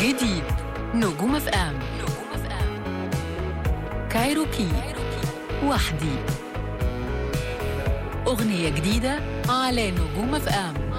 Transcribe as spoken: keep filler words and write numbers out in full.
جديد نجوم اف ام كايروكي وحدي، أغنية جديدة على نجوم اف ام.